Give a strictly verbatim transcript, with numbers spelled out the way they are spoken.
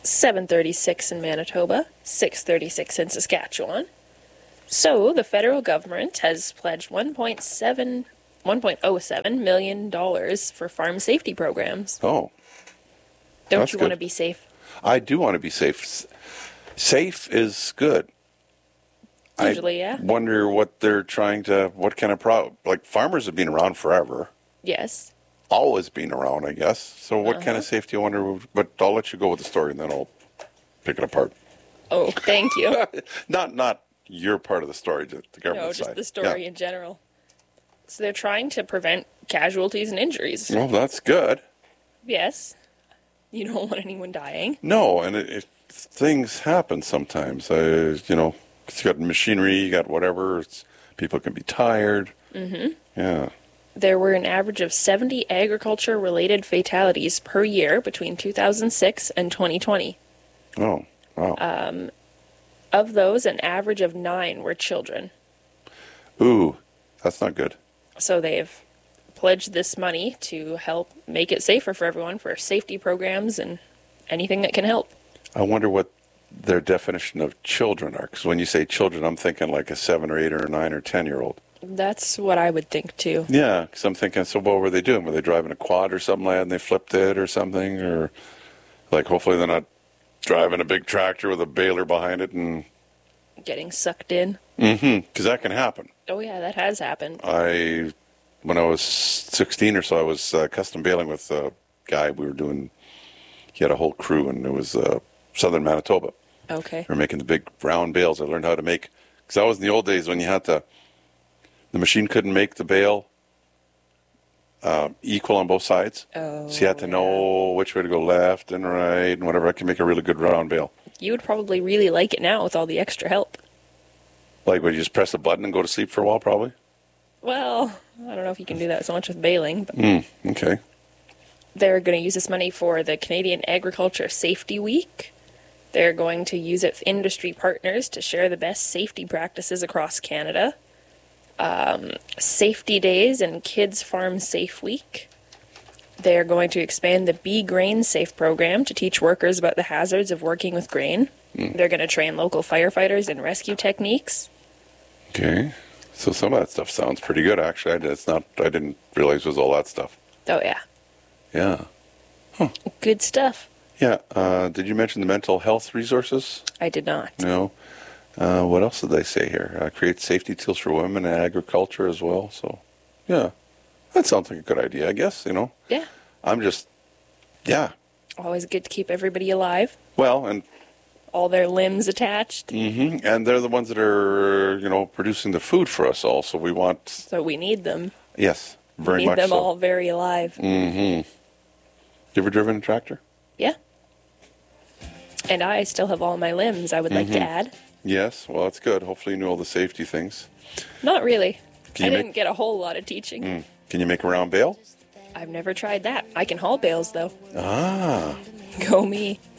seven thirty-six in Manitoba, six thirty-six in Saskatchewan. So the federal government has pledged one point seven, one point oh seven million dollars for farm safety programs. Oh. Don't That's you good. want to be safe? I do want to be safe. S- Safe is good. Usually, I yeah. wonder what they're trying to, what kind of problem. Like, farmers have been around forever. Yes. Always been around, I guess. So what kind Uh-huh. of safety, I wonder, would- but I'll let you go with the story and then I'll pick it apart. Oh, thank you. Not not your part of the story, just the government No, just side. the story Yeah. in general. So they're trying to prevent casualties and injuries. Well, that's good. Yes. You don't want anyone dying. No, and it, it, things happen sometimes. Uh, you know, 'cause you got machinery, you got whatever. It's, people can be tired. Mm-hmm. Yeah. There were an average of seventy agriculture-related fatalities per year between two thousand six and twenty twenty. Oh, wow. Um, of those, an average of nine were children. Ooh, that's not good. So they've pledged this money to help make it safer for everyone for safety programs and anything that can help. I wonder what their definition of children are. Because when you say children, I'm thinking like a seven or eight or a nine or ten year old. That's what I would think too. Yeah, because I'm thinking, so what were they doing? Were they driving a quad or something like that and they flipped it or something? Or like hopefully they're not driving a big tractor with a baler behind it and... Getting sucked in. Mm-hmm, because that can happen. Oh yeah, that has happened. I, when I was sixteen or so, I was uh, custom baling with a guy. We were doing, he had a whole crew, and it was uh, southern Manitoba. Okay. We were making the big round bales. I learned how to make, because that was in the old days when you had to, the machine couldn't make the bale uh, equal on both sides. Oh, so you had to know which way to go, left and right and whatever. I can make a really good round bale. You would probably really like it now with all the extra help. Like, would you just press a button and go to sleep for a while, probably? Well, I don't know if you can do that so much with baling, but Mm, okay. they're going to use this money for the Canadian Agriculture Safety Week. They're going to use it with industry partners to share the best safety practices across Canada. Um, safety Days and Kids Farm Safe Week. They're going to expand the Be Grain Safe program to teach workers about the hazards of working with grain. Mm. They're going to train local firefighters in rescue techniques. Okay. So some of that stuff sounds pretty good, actually. I, did- it's not, I didn't realize it was all that stuff. Oh, yeah. Yeah. Good stuff. Yeah. Uh, did you mention the mental health resources? I did not. No. Uh, what else did they say here? Uh, create safety tools for women in agriculture as well. So, yeah. That sounds like a good idea, I guess, you know. Yeah. I'm just, yeah. Always good to keep everybody alive. Well, and All their limbs attached. hmm and they're the ones that are, you know, producing the food for us all. So we want, So we need them. yes, very need much them so. all very alive. Mm-hmm. You ever driven a tractor? Yeah. And I still have all my limbs, I would like to Mhm. add. Yes. Well, that's good. Hopefully you know all the safety things. Not really. Can I you didn't make- get a whole lot of teaching. Mm. Can you make a round bale? I've never tried that. I can haul bales, though. Ah. Go me.